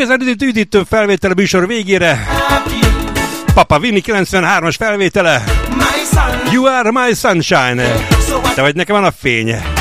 ezen üdítő felvétele műsor végére. Papa Vinny 93-as felvétele. You are my sunshine. Te vagy nekem a napfény.